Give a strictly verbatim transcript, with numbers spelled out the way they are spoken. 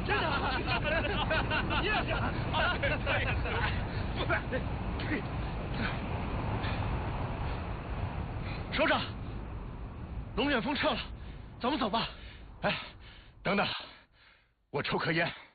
真的？你也是？啊，对对对。首长，龙卷风撤了，咱们走吧。 哎，等等，我抽颗烟。